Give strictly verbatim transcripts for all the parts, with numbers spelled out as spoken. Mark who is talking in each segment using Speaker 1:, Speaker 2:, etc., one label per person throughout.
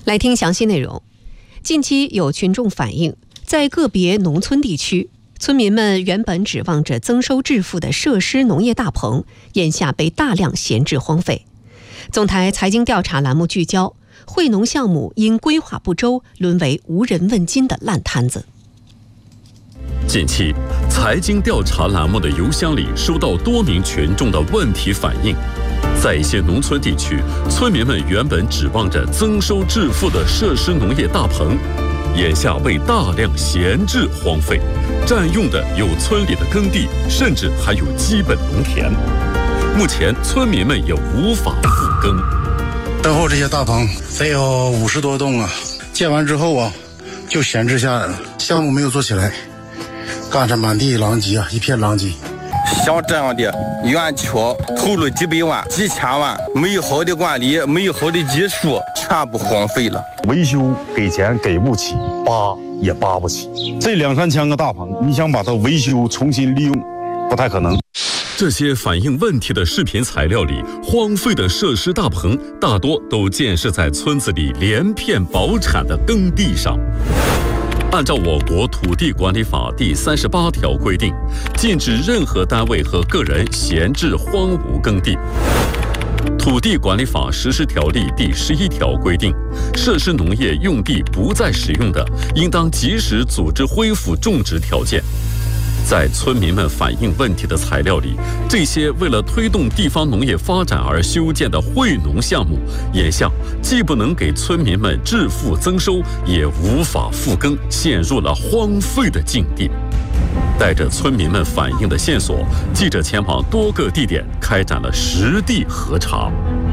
Speaker 1: 来听详细内容。近期有群众反映，在个别农村地区，村民们原本指望着增收致富的设施农业大棚，眼下被大量闲置荒废。总台财经调查栏目聚焦，惠农项目因规划不周，沦为无人问津的烂摊子。
Speaker 2: 近期，财经调查栏目的邮箱里收到多名群众的问题反映，在一些农村地区，村民们原本指望着增收致富的设施农业大棚，眼下被大量闲置荒废，占用的有村里的耕地，甚至还有基本农田。目前，村民们也无法复耕。
Speaker 3: 身后这些大棚得有五十多栋啊，建完之后啊，就闲置下来了，项目没有做起来，干着满地狼藉啊，一片狼藉。
Speaker 4: 像这样的园区投入几百万、几千万，没有好的管理，没有好的技术，全部荒废了。
Speaker 5: 维修给钱给不起，扒也扒不起。这两三千个大棚，你想把它维修重新利用，不太可能。
Speaker 2: 这些反映问题的视频材料里，荒废的设施大棚大多都建设在村子里连片保产的耕地上。按照我国土地管理法第三十八条规定，禁止任何单位和个人闲置荒芜耕地。土地管理法实施条例第十一条规定，设施农业用地不再使用的，应当及时组织恢复种植条件。在村民们反映问题的材料里，这些为了推动地方农业发展而修建的惠农项目，眼下既不能给村民们致富增收，也无法复耕，陷入了荒废的境地。带着村民们反映的线索，记者前往多个地点开展了实地核查。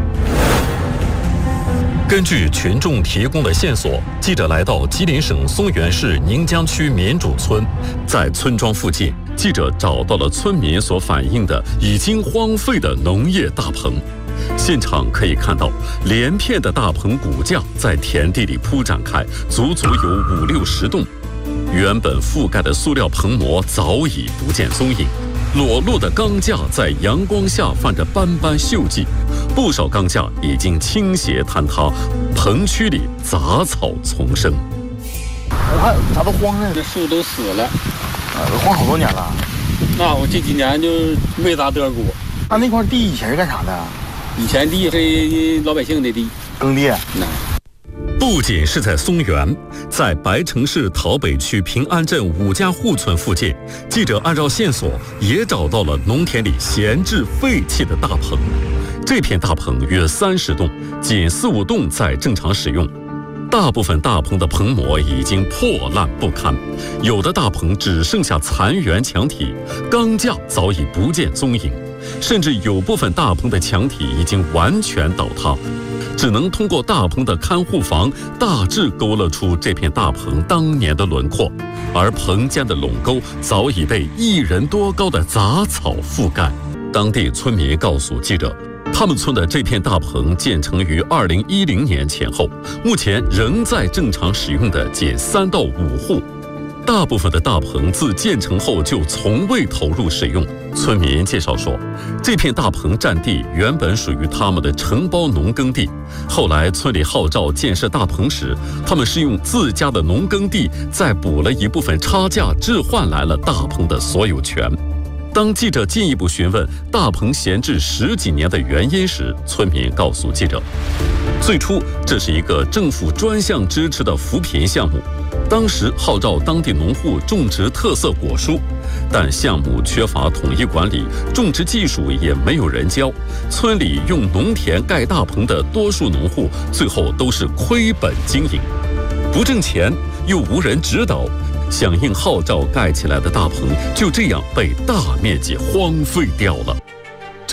Speaker 2: 根据群众提供的线索，记者来到吉林省松原市宁江区民主村。在村庄附近，记者找到了村民所反映的已经荒废的农业大棚。现场可以看到，连片的大棚骨架在田地里铺展开，足足有五六十栋。原本覆盖的塑料棚膜早已不见踪影，裸露的钢架在阳光下泛着斑斑锈迹，不少钢架已经倾斜坍塌，棚区里杂草丛生。
Speaker 6: 我看咋都荒了，
Speaker 7: 这树都死了，
Speaker 6: 啊，都荒好多年了。
Speaker 7: 那我这几年就没咋得过。
Speaker 6: 他那块地以前是干啥的？
Speaker 7: 以前地是老百姓的地，
Speaker 6: 耕地。
Speaker 7: 那
Speaker 2: 不仅是在松原，在白城市桃北区平安镇五家户村附近，记者按照线索也找到了农田里闲置废弃的大棚。这片大棚约三十栋，仅四五栋在正常使用。大部分大棚的棚膜已经破烂不堪，有的大棚只剩下残垣墙体，钢架早已不见踪影，甚至有部分大棚的墙体已经完全倒塌。只能通过大棚的看护房大致勾勒出这片大棚当年的轮廓，而棚间的垄沟早已被一人多高的杂草覆盖。当地村民告诉记者，他们村的这片大棚建成于二零一零年前后，目前仍在正常使用的仅三到五户。大部分的大棚自建成后就从未投入使用。村民介绍说，这片大棚占地原本属于他们的承包农耕地，后来村里号召建设大棚时，他们是用自家的农耕地再补了一部分差价，置换来了大棚的所有权。当记者进一步询问大棚闲置十几年的原因时，村民告诉记者，最初这是一个政府专项支持的扶贫项目，当时号召当地农户种植特色果蔬，但项目缺乏统一管理，种植技术也没有人教，村里用农田盖大棚的多数农户最后都是亏本经营，不挣钱又无人指导，响应号召盖起来的大棚就这样被大面积荒废掉了。